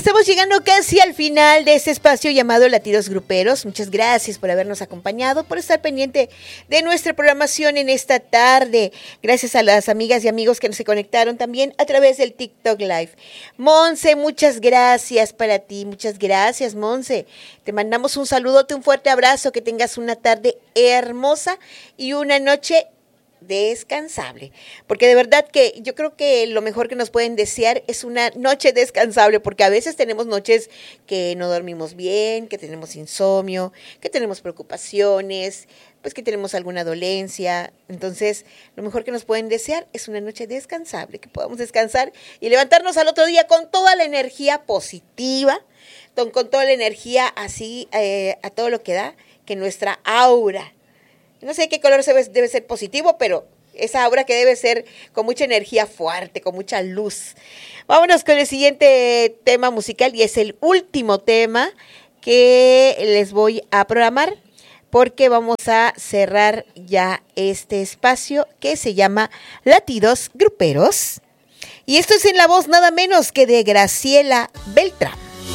estamos llegando casi al final de este espacio llamado Latidos Gruperos. Muchas gracias por habernos acompañado, por estar pendiente de nuestra programación en esta tarde. Gracias a las amigas y amigos que se conectaron también a través del TikTok Live. Monse, muchas gracias para ti. Muchas gracias, Monse. Te mandamos un saludote, un fuerte abrazo. Que tengas una tarde hermosa y una noche descansable, porque de verdad que yo creo que lo mejor que nos pueden desear es una noche descansable, porque a veces tenemos noches que no dormimos bien, que tenemos insomnio, que tenemos preocupaciones, pues que tenemos alguna dolencia. Entonces lo mejor que nos pueden desear es una noche descansable, que podamos descansar y levantarnos al otro día con toda la energía positiva, con toda la energía así a todo lo que da, que nuestra aura, no sé qué color debe ser positivo, pero esa aura que debe ser con mucha energía fuerte, con mucha luz. Vámonos con el siguiente tema musical y es el último tema que les voy a programar, porque vamos a cerrar ya este espacio que se llama Latidos Gruperos. Y esto es en la voz nada menos que de Graciela Beltrán.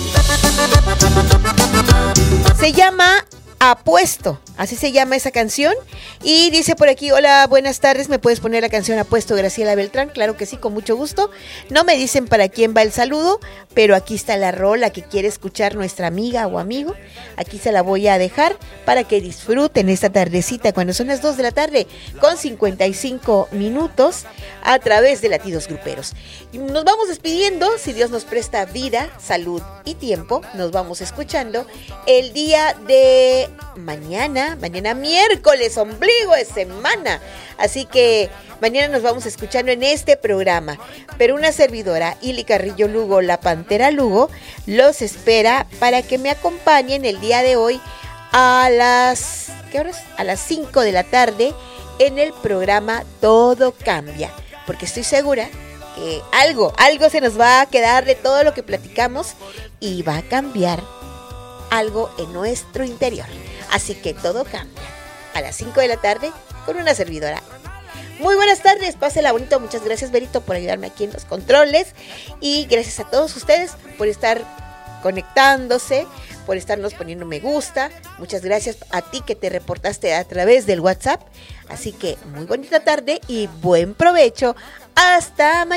Se llama Apuesto, así se llama esa canción. Y dice por aquí: hola, buenas tardes, ¿me puedes poner la canción Apuesto, Graciela Beltrán? Claro que sí, con mucho gusto. No me dicen para quién va el saludo, pero aquí está la rola que quiere escuchar nuestra amiga o amigo. Aquí se la voy a dejar para que disfruten esta tardecita, cuando son las 2 de la tarde con 55 minutos, a través de Latidos Gruperos. Y nos vamos despidiendo, si Dios nos presta vida, salud y tiempo. Nos vamos escuchando el día de mañana miércoles, ombligo de semana. Así que mañana nos vamos escuchando en este programa. Pero una servidora, Ili Carrillo Lugo, la Pantera Lugo, los espera para que me acompañen el día de hoy a las, ¿qué horas? A las 5 de la tarde en el programa Todo Cambia. Porque estoy segura que algo se nos va a quedar de todo lo que platicamos y va a cambiar algo en nuestro interior. Así que todo cambia a las 5 de la tarde con una servidora. Muy buenas tardes, pásela bonito. Muchas gracias, Berito, por ayudarme aquí en los controles. Y gracias a todos ustedes por estar conectándose, por estarnos poniendo me gusta. Muchas gracias a ti que te reportaste a través del WhatsApp. Así que muy bonita tarde y buen provecho. Hasta mañana.